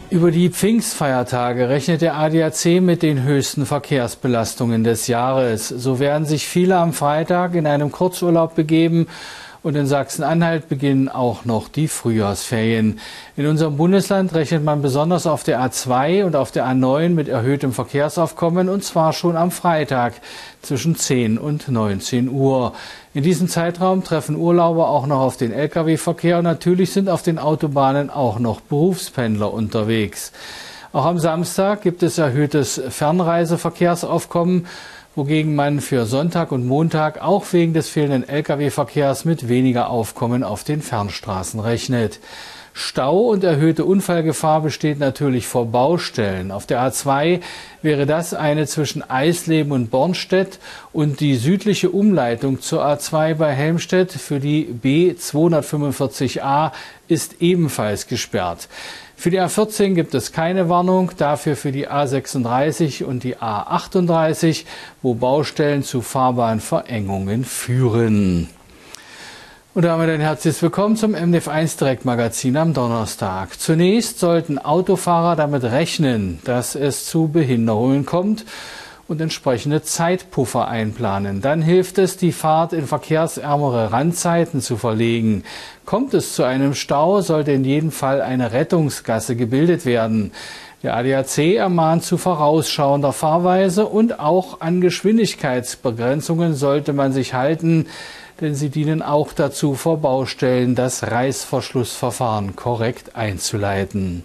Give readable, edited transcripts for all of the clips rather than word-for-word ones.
Über die Pfingstfeiertage rechnet der ADAC mit den höchsten Verkehrsbelastungen des Jahres. So werden sich viele am Freitag in einem Kurzurlaub begeben. Und in Sachsen-Anhalt beginnen auch noch die Frühjahrsferien. In unserem Bundesland rechnet man besonders auf der A2 und auf der A9 mit erhöhtem Verkehrsaufkommen, und zwar schon am Freitag zwischen 10 und 19 Uhr. In diesem Zeitraum treffen Urlauber auch noch auf den Lkw-Verkehr, und natürlich sind auf den Autobahnen auch noch Berufspendler unterwegs. Auch am Samstag gibt es erhöhtes Fernreiseverkehrsaufkommen, wogegen man für Sonntag und Montag auch wegen des fehlenden Lkw-Verkehrs mit weniger Aufkommen auf den Fernstraßen rechnet. Stau und erhöhte Unfallgefahr besteht natürlich vor Baustellen. Auf der A2 wäre das eine zwischen Eisleben und Bornstedt, und die südliche Umleitung zur A2 bei Helmstedt für die B 245a ist ebenfalls gesperrt. Für die A14 gibt es keine Warnung, dafür für die A36 und die A38, wo Baustellen zu Fahrbahnverengungen führen. Und damit ein herzliches Willkommen zum MDF1 Direktmagazin am Donnerstag. Zunächst sollten Autofahrer damit rechnen, dass es zu Behinderungen kommt, und entsprechende Zeitpuffer einplanen. Dann hilft es, die Fahrt in verkehrsärmere Randzeiten zu verlegen. Kommt es zu einem Stau, sollte in jedem Fall eine Rettungsgasse gebildet werden. Der ADAC ermahnt zu vorausschauender Fahrweise, und auch an Geschwindigkeitsbegrenzungen sollte man sich halten, denn sie dienen auch dazu, vor Baustellen das Reißverschlussverfahren korrekt einzuleiten.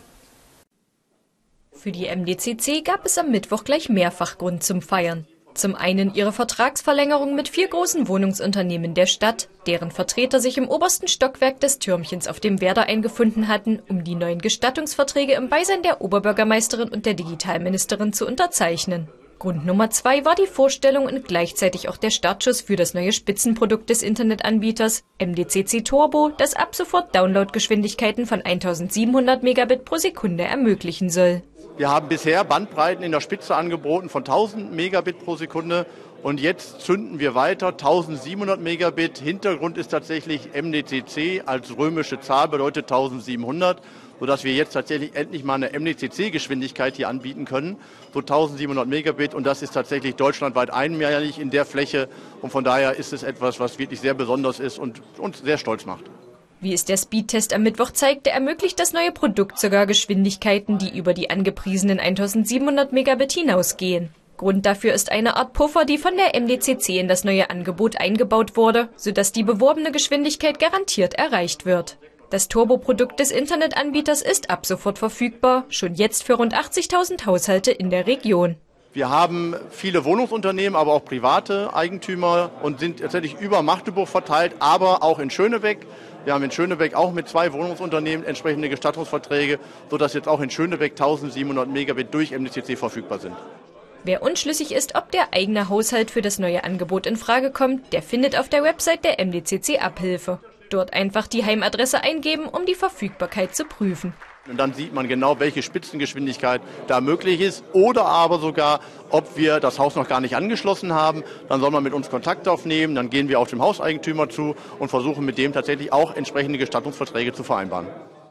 Für die MDCC gab es am Mittwoch gleich mehrfach Grund zum Feiern. Zum einen ihre Vertragsverlängerung mit 4 großen Wohnungsunternehmen der Stadt, deren Vertreter sich im obersten Stockwerk des Türmchens auf dem Werder eingefunden hatten, um die neuen Gestattungsverträge im Beisein der Oberbürgermeisterin und der Digitalministerin zu unterzeichnen. Grund Nummer 2 war die Vorstellung und gleichzeitig auch der Startschuss für das neue Spitzenprodukt des Internetanbieters MDCC Turbo, das ab sofort Downloadgeschwindigkeiten von 1700 Megabit pro Sekunde ermöglichen soll. Wir haben bisher Bandbreiten in der Spitze angeboten von 1000 Megabit pro Sekunde, und jetzt zünden wir weiter 1700 Megabit. Hintergrund ist tatsächlich MDCC als römische Zahl, bedeutet 1700, sodass wir jetzt tatsächlich endlich mal eine MDCC-Geschwindigkeit hier anbieten können, so 1700 Megabit, und das ist tatsächlich deutschlandweit einmalig in der Fläche, und von daher ist es etwas, was wirklich sehr besonders ist und uns sehr stolz macht. Wie es der Speedtest am Mittwoch zeigte, ermöglicht das neue Produkt sogar Geschwindigkeiten, die über die angepriesenen 1700 Megabit hinausgehen. Grund dafür ist eine Art Puffer, die von der MDCC in das neue Angebot eingebaut wurde, sodass die beworbene Geschwindigkeit garantiert erreicht wird. Das Turbo-Produkt des Internetanbieters ist ab sofort verfügbar, schon jetzt für rund 80.000 Haushalte in der Region. Wir haben viele Wohnungsunternehmen, aber auch private Eigentümer, und sind tatsächlich über Magdeburg verteilt, aber auch in Schönebeck. Wir haben in Schönebeck auch mit 2 Wohnungsunternehmen entsprechende Gestattungsverträge, sodass jetzt auch in Schönebeck 1700 Megabit durch MDCC verfügbar sind. Wer unschlüssig ist, ob der eigene Haushalt für das neue Angebot in Frage kommt, der findet auf der Website der MDCC Abhilfe. Dort einfach die Heimadresse eingeben, um die Verfügbarkeit zu prüfen. Und dann sieht man genau, welche Spitzengeschwindigkeit da möglich ist, oder aber sogar, ob wir das Haus noch gar nicht angeschlossen haben. Dann soll man mit uns Kontakt aufnehmen, dann gehen wir auf den Hauseigentümer zu und versuchen mit dem tatsächlich auch entsprechende Gestattungsverträge zu vereinbaren.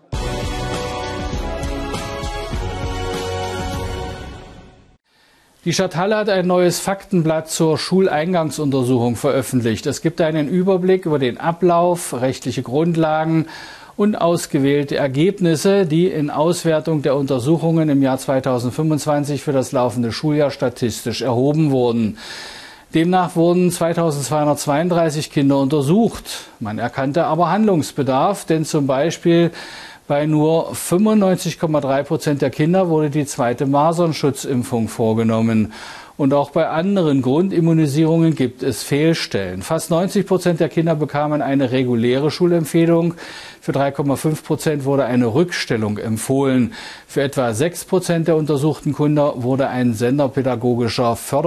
Die Stadt Halle hat ein neues Faktenblatt zur Schuleingangsuntersuchung veröffentlicht. Es gibt einen Überblick über den Ablauf, rechtliche Grundlagen und ausgewählte Ergebnisse, die in Auswertung der Untersuchungen im Jahr 2025 für das laufende Schuljahr statistisch erhoben wurden. Demnach wurden 2232 Kinder untersucht. Man erkannte aber Handlungsbedarf, denn zum Beispiel bei nur 95,3% der Kinder wurde die 2. Masernschutzimpfung vorgenommen. Und auch bei anderen Grundimmunisierungen gibt es Fehlstellen. Fast 90% der Kinder bekamen eine reguläre Schulempfehlung. Für 3,5% wurde eine Rückstellung empfohlen. Für etwa 6% der untersuchten Kinder wurde ein senderpädagogischer